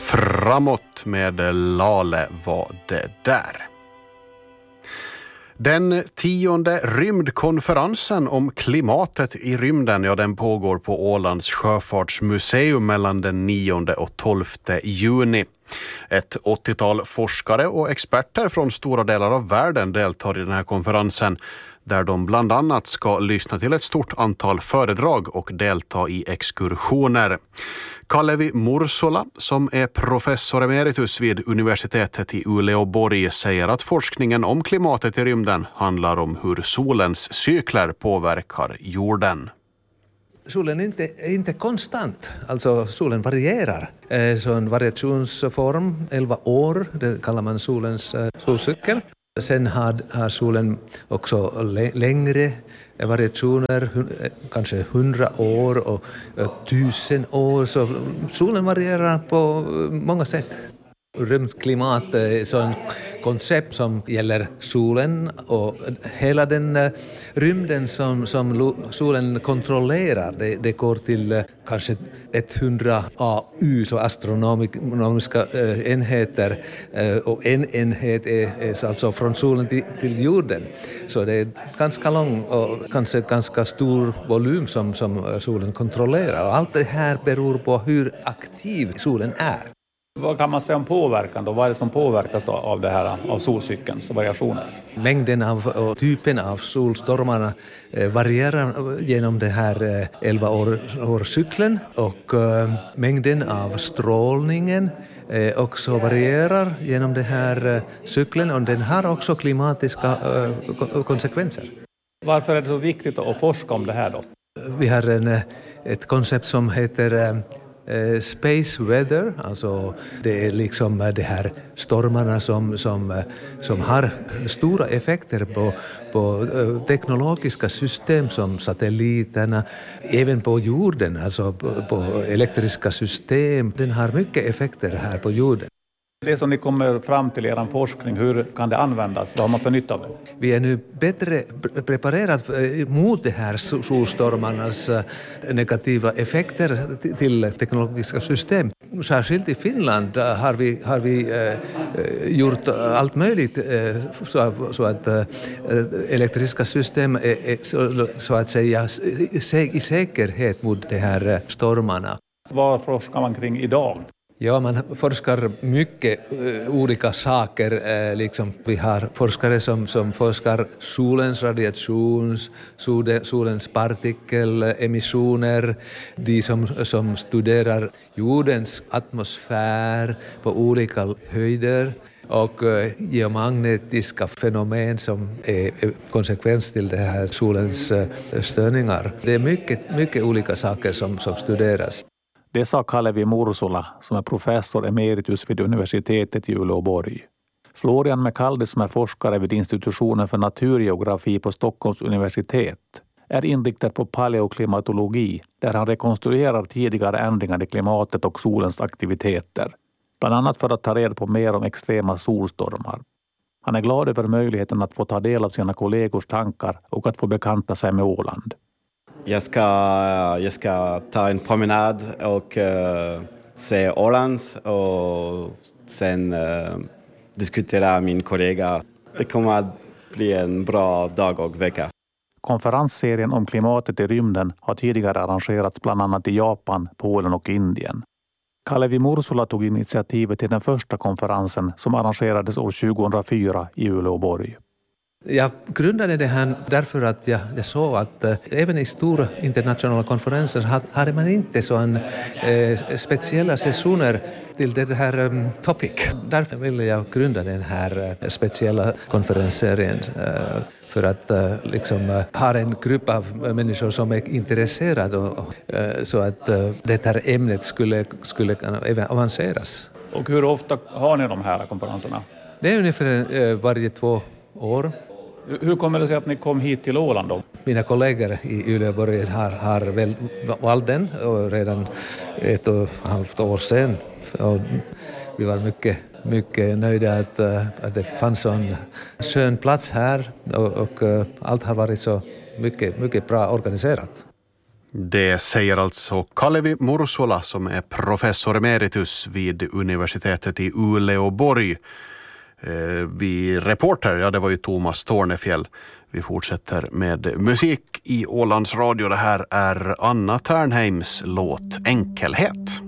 Framåt med Lale var det där. Den 10:e rymdkonferensen om klimatet i rymden, den pågår på Ålands sjöfartsmuseum mellan den 9 och 12 juni. Ett 80-tal forskare och experter från stora delar av världen deltar i den här konferensen, där de bland annat ska lyssna till ett stort antal föredrag och delta i exkursioner. Kalevi Mursola, som är professor emeritus vid universitetet i Uleåborg, säger att forskningen om klimatet i rymden handlar om hur solens cykler påverkar jorden. Solen är inte konstant, alltså solen varierar. Så en variationsform, 11 år, det kallar man solens solcykel. Sen har solen också längre variationer, kanske 100 år och 1000 år. Så solen varierar på många sätt. Rymdklimat är ett sådant koncept som gäller solen och hela den rymden som solen kontrollerar. Det går till kanske 100 AU, så astronomiska enheter, och en enhet är alltså från solen till jorden. Så det är ganska lång och kanske ganska stor volym som solen kontrollerar. Och allt det här beror på hur aktiv solen är. Vad kan man säga om påverkan då? Vad är det som påverkas då av det här, av solcykelns variationer? Mängden av och typen av solstormarna varierar genom det här 11-årscykeln, och mängden av strålningen också varierar genom det här cykeln, och den har också klimatiska konsekvenser. Varför är det så viktigt att forska om det här då? Vi har ett koncept som heter space weather, alltså det är liksom de här stormarna som har stora effekter på teknologiska system som satelliterna, även på jorden, alltså på elektriska system. Den har mycket effekter här på jorden. Det som ni kommer fram till i er forskning, hur kan det användas? Vad har man för nytta av det? Vi är nu bättre preparerade mot de här solstormarnas negativa effekter till teknologiska system. Särskilt i Finland har vi gjort allt möjligt så att elektriska system är så att säga i säkerhet mot de här stormarna. Vad forskar man kring idag? Ja, man forskar mycket olika saker. Liksom vi har forskare som forskar solens radiation, solens partikelemissioner, de som studerar jordens atmosfär på olika höjder, och geomagnetiska fenomen som är konsekvens till det här solens störningar. Det är mycket olika saker som studeras. Det sa Kalevi Mursola, som är professor emeritus vid universitetet i Uleåborg. Florian McCaldy, som är forskare vid institutionen för naturgeografi på Stockholms universitet, är inriktad på paleoklimatologi, där han rekonstruerar tidigare ändringar i klimatet och solens aktiviteter, bland annat för att ta reda på mer om extrema solstormar. Han är glad över möjligheten att få ta del av sina kollegors tankar och att få bekanta sig med Åland. Jag ska ta en promenad och se Åland och sen diskutera med min kollega. Det kommer att bli en bra dag och vecka. Konferensserien om klimatet i rymden har tidigare arrangerats bland annat i Japan, Polen och Indien. Kalevi Mursola tog initiativet till den första konferensen som arrangerades år 2004 i Uleåborg. Jag grundade det här därför att jag såg att även i stora internationella konferenser hade man inte så speciella sessioner till det här topic. Därför ville jag grunda den här speciella konferensserien för att liksom ha en grupp av människor som är intresserade så att det här ämnet skulle även avanceras. Och hur ofta har ni de här konferenserna? Det är ungefär varje 2 år. Hur kommer det sig att ni kom hit till Åland då? Mina kollegor i Uleåborg har väl valt den och redan 1,5 år sedan. Och vi var mycket nöjda att det fanns en skön plats här och allt har varit så mycket bra organiserat. Det säger alltså Kalevi Mursula som är professor emeritus vid universitetet i Uleåborg. Vi reporter, det var ju Thomas Tornefjäll. Vi fortsätter med musik i Ålands Radio. Det här är Anna Ternheims låt Enkelhet.